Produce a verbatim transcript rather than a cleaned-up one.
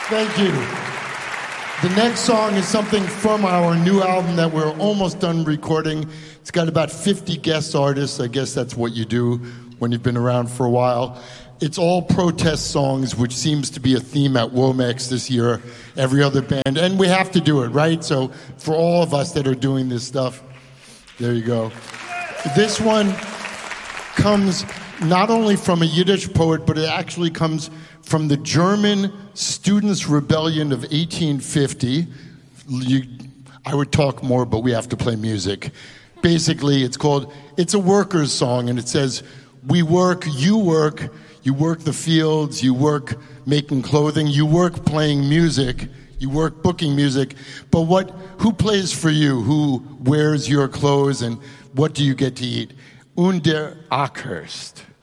Thank you. The next song is something from our new album that we're almost done recording. It's got about fifty guest artists. I guess that's what you do when you've been around for a while. It's all protest songs, which seems to be a theme at Womex this year, every other band. And we have to do it, right? So for all of us that are doing this stuff, there you go. This one comes not only from a Yiddish poet, but it actually comes from the German Students' Rebellion of eighteen fifty. You, I would talk more, but we have to play music. Basically, it's called, it's a workers' song, and it says, we work, you work, you work the fields, you work making clothing, you work playing music, you work booking music, but what, who plays for you? Who wears your clothes, and what do you get to eat? Und der Ackerst.